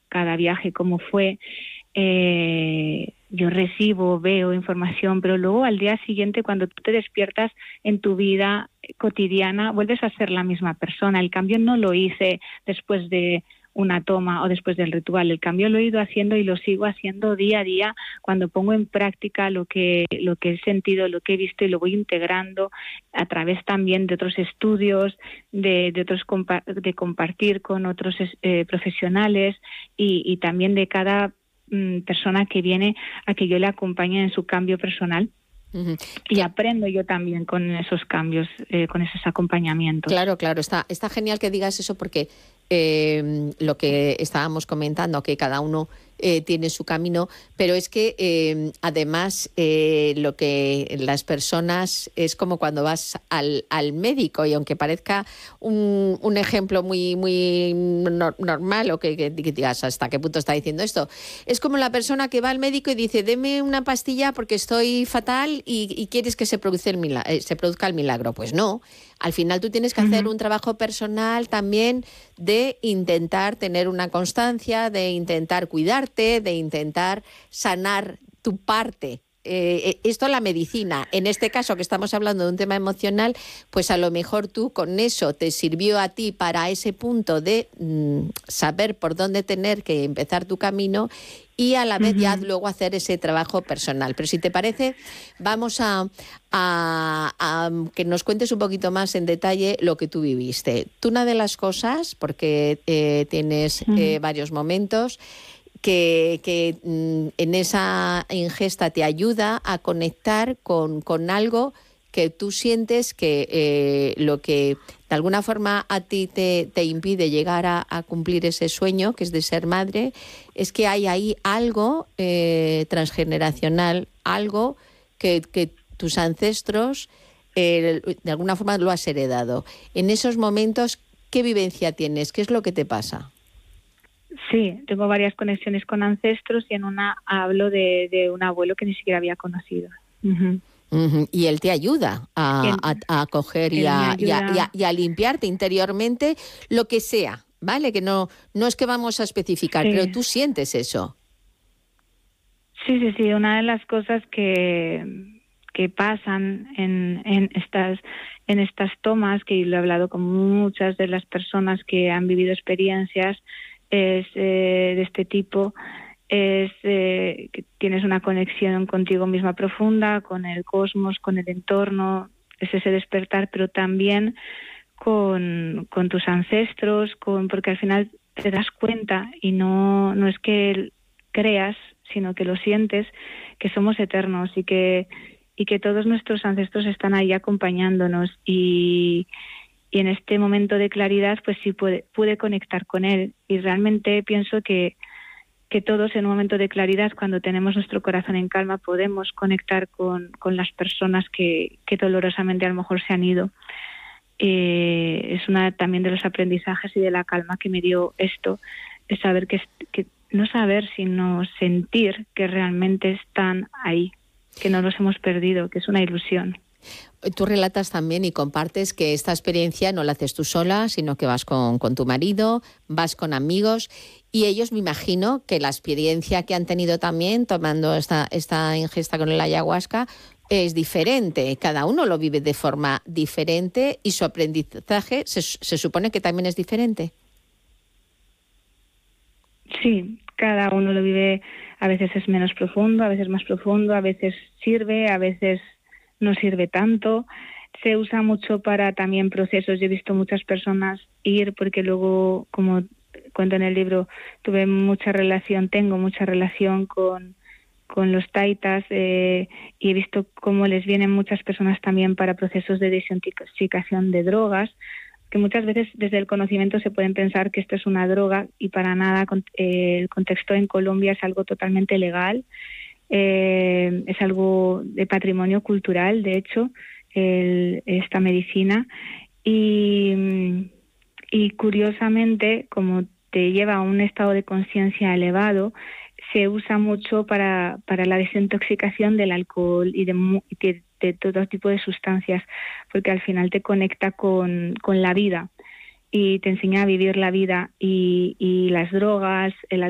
cada viaje cómo fue. Yo recibo, veo información, pero luego al día siguiente, cuando tú te despiertas en tu vida cotidiana, vuelves a ser la misma persona. El cambio no lo hice después de una toma o después del ritual. El cambio lo he ido haciendo y lo sigo haciendo día a día cuando pongo en práctica lo que he sentido, lo que he visto, y lo voy integrando a través también de otros estudios, de compartir con otros profesionales y también de cada persona que viene a que yo le acompañe en su cambio personal. Uh-huh. Y aprendo yo también con esos cambios, con esos acompañamientos. Claro, está genial que digas eso, porque lo que estábamos comentando, que cada uno tiene su camino, pero es que además lo que las personas es como cuando vas al médico, y aunque parezca un ejemplo muy normal, o que digas hasta qué punto está diciendo esto, es como la persona que va al médico y dice: deme una pastilla porque estoy fatal y quieres que se produzca el milagro. Pues no, al final tú tienes que hacer un trabajo personal también de intentar tener una constancia, de intentar cuidarte, de intentar sanar tu parte. Esto es la medicina. En este caso, que estamos hablando de un tema emocional, pues a lo mejor tú con eso te sirvió a ti para ese punto de saber por dónde tener que empezar tu camino, y a la vez ya luego hacer ese trabajo personal. Pero si te parece, vamos a que nos cuentes un poquito más en detalle lo que tú viviste. Tú, una de las cosas, porque tienes varios momentos, que en esa ingesta te ayuda a conectar con algo que tú sientes que lo que de alguna forma a ti te impide llegar a cumplir ese sueño, que es de ser madre, es que hay ahí algo transgeneracional, algo que tus ancestros de alguna forma lo has heredado. En esos momentos, ¿qué vivencia tienes? ¿Qué es lo que te pasa? Sí, tengo varias conexiones con ancestros, y en una hablo de un abuelo que ni siquiera había conocido. Y él te ayuda a coger y a limpiarte interiormente, lo que sea, ¿vale? Que no es que vamos a especificar, pero tú sientes eso. Sí. Una de las cosas que pasan en estas tomas, que lo he hablado con muchas de las personas que han vivido experiencias de este tipo, es que tienes una conexión contigo misma profunda, con el cosmos, con el entorno, es ese despertar, pero también con tus ancestros, porque al final te das cuenta, y no es que creas, sino que lo sientes, que somos eternos y que todos nuestros ancestros están ahí acompañándonos, y en este momento de claridad pues sí pude conectar con él, y realmente pienso que todos en un momento de claridad, cuando tenemos nuestro corazón en calma, podemos conectar con las personas que dolorosamente a lo mejor se han ido. Es una también de los aprendizajes y de la calma que me dio esto, es saber que no saber, sino sentir que realmente están ahí, que no los hemos perdido, que es una ilusión. Tú relatas también y compartes que esta experiencia no la haces tú sola, sino que vas con tu marido, vas con amigos, y ellos, me imagino que la experiencia que han tenido también tomando esta ingesta con el ayahuasca es diferente. Cada uno lo vive de forma diferente, y su aprendizaje se supone que también es diferente. Sí, cada uno lo vive, a veces es menos profundo, a veces más profundo, a veces sirve, a veces no sirve tanto. Se usa mucho para también procesos. Yo he visto muchas personas ir, porque luego, como cuento en el libro, tengo mucha relación con los taitas, y he visto cómo les vienen muchas personas también para procesos de desintoxicación de drogas, que muchas veces desde el conocimiento se pueden pensar que esto es una droga, y para nada. El contexto en Colombia es algo totalmente legal, es algo de patrimonio cultural, de hecho, esta medicina, y curiosamente, como te lleva a un estado de conciencia elevado, se usa mucho para la desintoxicación del alcohol y de todo tipo de sustancias, porque al final te conecta con la vida y te enseña a vivir la vida, y las drogas, el